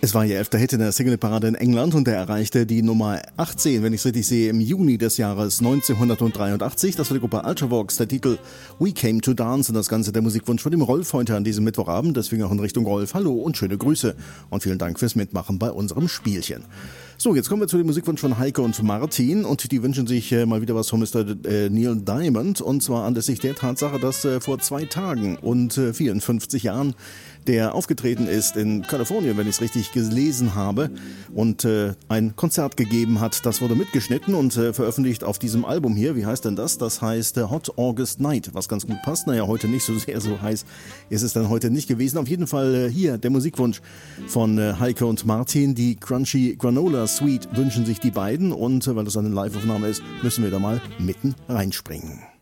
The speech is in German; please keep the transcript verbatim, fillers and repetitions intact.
Es war ihr elfter Hit in der Singleparade in England und er erreichte die Nummer achtzehn, wenn ich es richtig sehe, im Juni des Jahres neunzehnhundertdreiundachtzig. Das war die Gruppe Ultravox, der Titel We Came to Dance und das Ganze der Musikwunsch von dem Rolf heute an diesem Mittwochabend. Deswegen auch in Richtung Rolf. Hallo und schöne Grüße und vielen Dank fürs Mitmachen bei unserem Spielchen. So, jetzt kommen wir zu dem Musikwunsch von Heike und Martin und die wünschen sich äh, mal wieder was von Mister Äh, Neil Diamond und zwar anlässlich der Tatsache, dass äh, vor zwei Tagen und äh, vierundfünfzig Jahren der aufgetreten ist in Kalifornien, wenn ich es richtig gelesen habe, und äh, ein Konzert gegeben hat. Das wurde mitgeschnitten und äh, veröffentlicht auf diesem Album hier. Wie heißt denn das? Das heißt äh, Hot August Night, was ganz gut passt. Naja, heute nicht so sehr so heiß ist es dann heute nicht gewesen. Auf jeden Fall äh, hier der Musikwunsch von äh, Heike und Martin. Die Crunchy Granola Suite wünschen sich die beiden und äh, weil das eine Live-Aufnahme ist, müssen wir da mal mitten reinspringen.